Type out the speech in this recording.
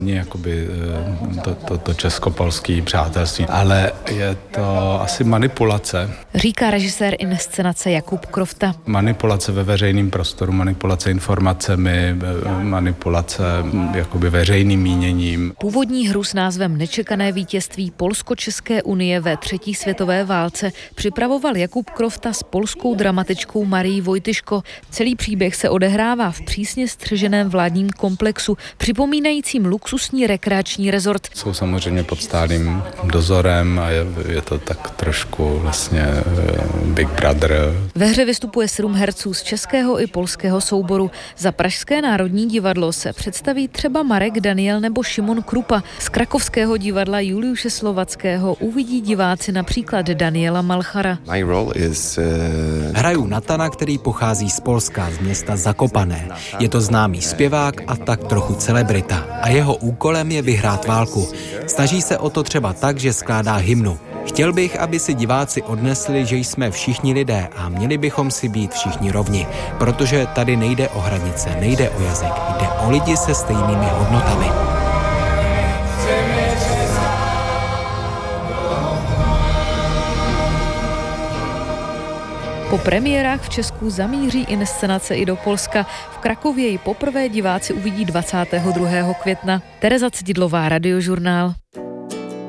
Jakoby to česko-polské přátelství, ale je to asi manipulace. Říká režisér inscenace Jakub Krofta. Manipulace ve veřejném prostoru, manipulace informacemi, manipulace jakoby veřejným míněním. Původní hru s názvem Nečekané vítězství Polsko-České unie ve třetí světové válce připravoval Jakub Krofta s polskou dramatičkou Marií Vojtyško. Celý příběh se odehrává v přísně střeženém vládním komplexu, připomínajícím luxusní rekreační rezort. Jsou samozřejmě pod stálým dozorem a je to tak trošku vlastně Big Brother. Ve hře vystupuje 7 herců z českého i polského souboru. Za Pražské národní divadlo se představí třeba Marek Daniel nebo Šimon Krupa. Z krakovského divadla Juliuše Slovackého uvidí diváci například Daniela Malchara. Hraju Natana, který pochází z Polska, z města Zakopané. Je to známý zpěvák a tak trochu celebrita. A jeho úkolem je vyhrát válku. Snaží se o to třeba tak, že skládá hymnu. Chtěl bych, aby si diváci odnesli, že jsme všichni lidé a měli bychom si být všichni rovni, protože tady nejde o hranice, nejde o jazyk, jde o lidi se stejnými hodnotami. Po premiérách v Česku zamíří inscenace i do Polska. V Krakově ji poprvé diváci uvidí 22. května. Tereza Cididlová, Radiožurnál.